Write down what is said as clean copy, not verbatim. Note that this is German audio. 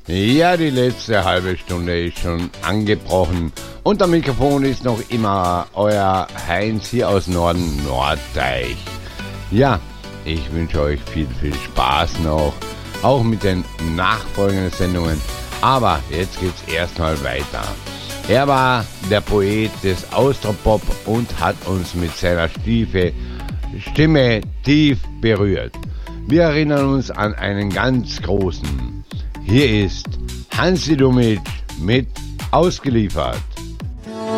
Ja, die letzte halbe Stunde ist schon angebrochen und am Mikrofon ist noch immer euer Heinz hier aus Norden Norddeich. Ja, ich wünsche euch viel Spaß noch, auch mit den nachfolgenden Sendungen, aber jetzt geht's erstmal weiter. Er war der Poet des Austropop und hat uns mit seiner Stimme tief berührt. Wir erinnern uns an einen ganz großen. Hier ist Hansi Dumitsch mit Ausgeliefert.